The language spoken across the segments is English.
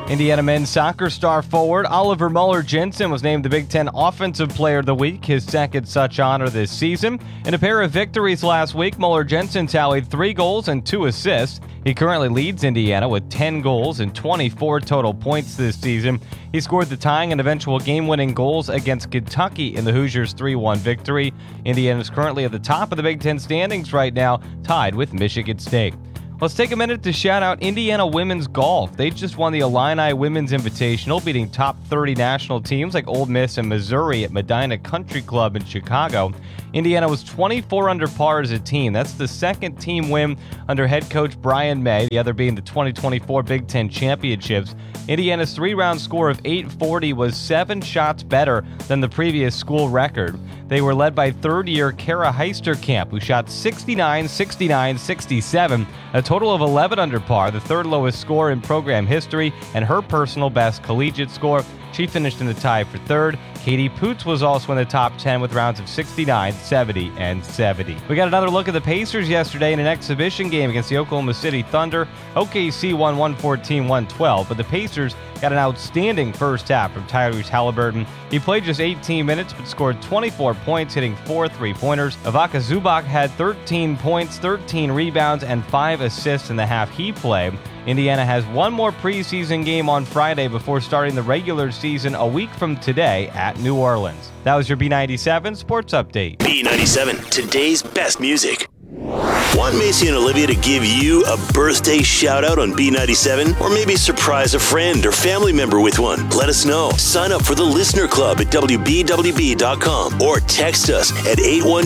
Indiana men's soccer star forward Oliver Mueller-Jensen was named the Big Ten Offensive Player of the Week, his second such honor this season. In a pair of victories last week, Mueller-Jensen tallied 3 goals and 2 assists. He currently leads Indiana with 10 goals and 24 total points this season. He scored the tying and eventual game-winning goals against Kentucky in the Hoosiers' 3-1 victory. Indiana is currently at the top of the Big Ten standings right now, tied with Michigan State. Let's take a minute to shout out Indiana women's golf. They just won the Illini Women's Invitational, beating top 30 national teams like Ole Miss and Missouri at Medina Country Club in Chicago. Indiana was 24 under par as a team. That's the second team win under head coach Brian May, the other being the 2024 Big Ten Championships. Indiana's 3-round score of 840 was 7 shots better than the previous school record. They were led by third-year Kara Heisterkamp, who shot 69, 69, 67, a total of 11 under par, the third lowest score in program history, and her personal best collegiate score. She finished in the tie for third. Katie Poots was also in the top 10 with rounds of 69, 70, and 70. We got another look at the Pacers yesterday in an exhibition game against the Oklahoma City Thunder. OKC won 114-112, but the Pacers got an outstanding first half from Tyrese Halliburton. He played just 18 minutes but scored 24 points, hitting 4 3-pointers. Ivica Zubac had 13 points, 13 rebounds, and 5 assists in the half he played. Indiana has one more preseason game on Friday before starting the regular season a week from today at New Orleans. That was your B97 Sports Update. B97, today's best music. Want Macy and Olivia to give you a birthday shout out on B97? Or maybe surprise a friend or family member with one? Let us know. Sign up for the Listener Club at WBWB.com or text us at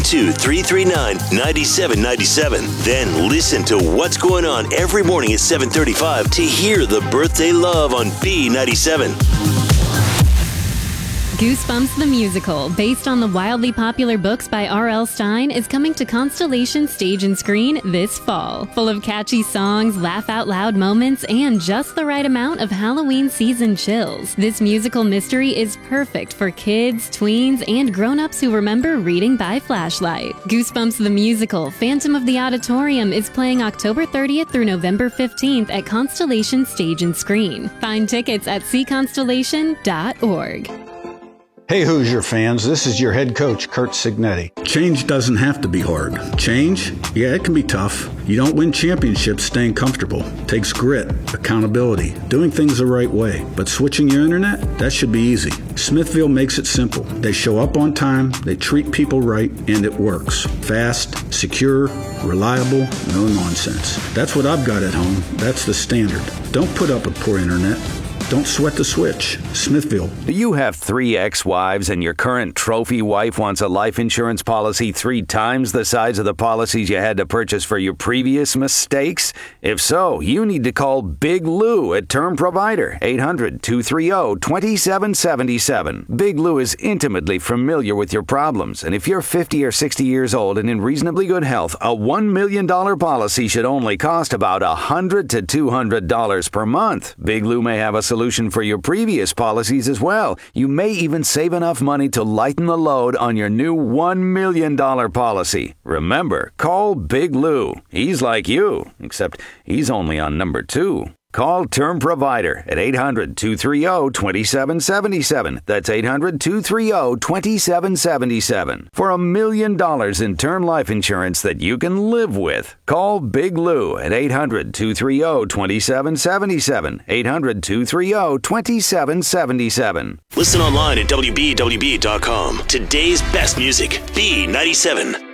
812-339-9797. Then listen to what's going on every morning at 7:35 to hear the birthday love on B97. Goosebumps the Musical, based on the wildly popular books by R.L. Stine, is coming to Constellation Stage and Screen this fall. Full of catchy songs, laugh-out-loud moments, and just the right amount of Halloween season chills. This musical mystery is perfect for kids, tweens, and grown-ups who remember reading by flashlight. Goosebumps the Musical, Phantom of the Auditorium, is playing October 30th through November 15th at Constellation Stage and Screen. Find tickets at cconstellation.org. Hey Hoosier fans, this is your head coach, Kurt Signetti. Change doesn't have to be hard. Change? Yeah, it can be tough. You don't win championships staying comfortable. It takes grit, accountability, doing things the right way. But switching your internet? That should be easy. Smithville makes it simple. They show up on time, they treat people right, and it works. Fast, secure, reliable, no nonsense. That's what I've got at home. That's the standard. Don't put up with poor internet. Don't sweat the switch. Smithville. Do you have 3 ex-wives and your current trophy wife wants a life insurance policy 3 times the size of the policies you had to purchase for your previous mistakes? If so, you need to call Big Lou at Term Provider, 800-230-2777. Big Lou is intimately familiar with your problems, and if you're 50 or 60 years old and in reasonably good health, a $1 million policy should only cost about $100 to $200 per month. Big Lou may have a solution for your previous policies as well. You may even save enough money to lighten the load on your new $1 million policy. Remember, call Big Lou. He's like you, except he's only on number 2. Call Term Provider at 800-230-2777. That's 800-230-2777. For $1 million in term life insurance that you can live with. Call Big Lou at 800-230-2777. 800-230-2777. Listen online at WBWB.com. Today's best music, B97.